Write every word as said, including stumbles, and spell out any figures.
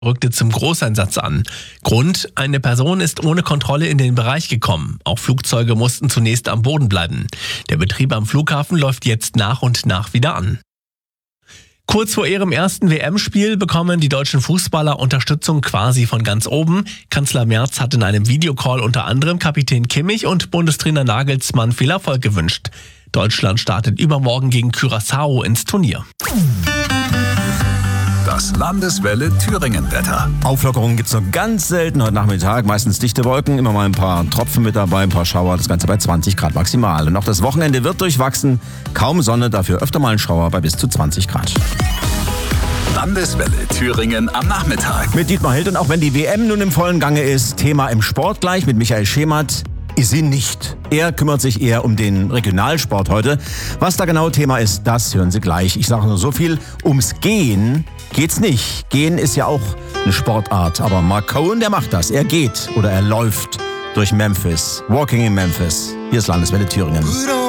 rückte zum Großeinsatz an. Grund: eine Person ist ohne Kontrolle in den Bereich gekommen. Auch Flugzeuge mussten zunächst am Boden bleiben. Der Betrieb am Flughafen läuft jetzt nach und nach wieder an. Kurz vor ihrem ersten W M-Spiel bekommen die deutschen Fußballer Unterstützung quasi von ganz oben. Kanzler Merz hat in einem Videocall unter anderem Kapitän Kimmich und Bundestrainer Nagelsmann viel Erfolg gewünscht. Deutschland startet übermorgen gegen Curaçao ins Turnier. Das Landeswelle Thüringen-Wetter. Auflockerungen gibt es noch ganz selten heute Nachmittag. Meistens dichte Wolken, immer mal ein paar Tropfen mit dabei, ein paar Schauer. Das Ganze bei zwanzig Grad maximal. Und auch das Wochenende wird durchwachsen. Kaum Sonne, dafür öfter mal ein Schauer bei bis zu zwanzig Grad. Landeswelle Thüringen am Nachmittag. Mit Dietmar Hild, und auch wenn die W M nun im vollen Gange ist, Thema im Sport gleich mit Michael Schemert. Ist sie nicht. Er kümmert sich eher um den Regionalsport heute. Was da genau Thema ist, das hören Sie gleich. Ich sage nur so viel, ums Gehen geht's nicht. Gehen ist ja auch eine Sportart, aber Mark Cohen, der macht das. Er geht oder er läuft durch Memphis. Walking in Memphis. Hier ist Landeswelle Thüringen.